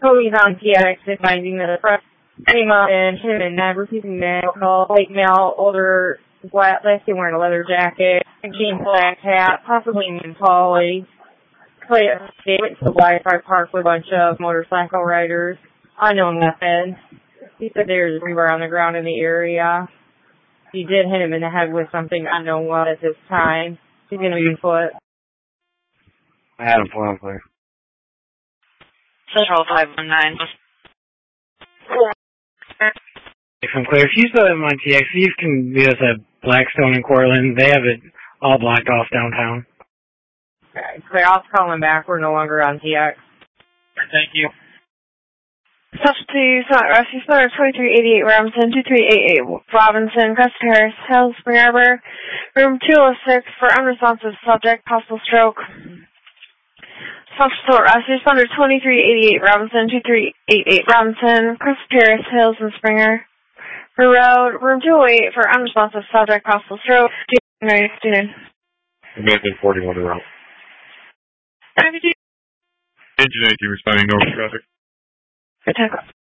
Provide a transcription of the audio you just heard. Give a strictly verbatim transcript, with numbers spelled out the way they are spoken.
Toby's on T X and finding that the press came up and him and Ned receiving male, white male, older, black, last wearing a leather jacket, a jean black hat, possibly named Paulie. Clay went to the Wi-Fi park with a bunch of motorcycle riders, unknown weapons. He said there's a rebar on the ground in the area. He did hit him in the head with something unknown what at this time. He's going to be foot. Adam, pull on, please. Central five one nine. Sinclair, if you still have my T X, you can meet us at Blackstone in Cortland. They have it all blocked off downtown. Okay, Claire, I'll call him back. We're no longer on T X. Thank you. Specialty Smart Rescue Center twenty-three eighty-eight Robinson, two three eight eight Robinson, Crest Terrace, Hills, Spring Arbor, room two oh six for unresponsive subject, possible stroke. Special Smart Rescue Center twenty-three eighty-eight Robinson, two three eight eight Robinson, Crest Terrace, Hills, and Springer Road, room two oh eight for unresponsive subject, possible stroke. Afternoon. Amendment forty-one around. Engine eighteen responding normal traffic. Good time.